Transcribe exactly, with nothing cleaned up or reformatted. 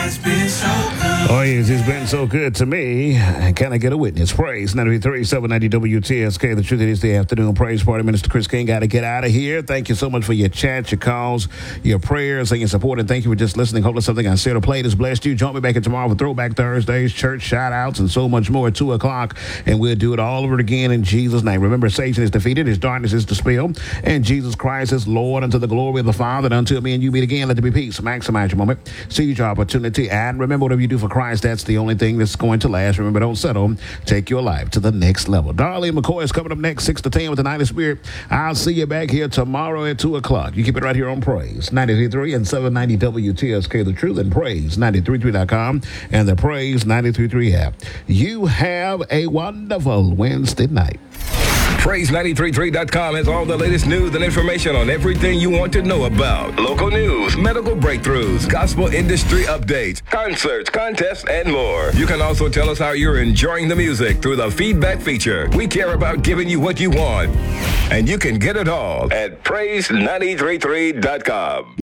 has been so good. Oh, yes, it's been so good to me. Can I get a witness? Praise ninety-three, seven ninety W T S K. The truth is the afternoon praise party. Minister Chris King got to get out of here. Thank you so much for your chats, your calls, your prayers, and your support. And thank you for just listening. Hopefully something I said or played has blessed you. Join me back in tomorrow for Throwback Thursdays, church shout-outs, and so much more at two o'clock. And we'll do it all over again in Jesus' name. Remember, Satan is defeated. His darkness is dispelled. And Jesus Christ is Lord unto the glory of the Father. And until me and you meet again, let there be peace. Maximize your moment. Seize your opportunity. And remember, whatever you do for Christ, that's the only thing that's going to last. Remember, don't settle. Take your life to the next level. Darlene McCoy is coming up next, six to ten with the Night of Spirit. I'll see you back here tomorrow at two o'clock. You keep it right here on Praise ninety-three point three and seven ninety W T S K, The Truth, and Praise ninety-three point three dot com and the Praise ninety-three point three app. You have a wonderful Wednesday night. Praise nine three three dot com has all the latest news and information on everything you want to know about. Local news, medical breakthroughs, gospel industry updates, concerts, contests, and more. You can also tell us how you're enjoying the music through the feedback feature. We care about giving you what you want. And you can get it all at praise nine three three dot com.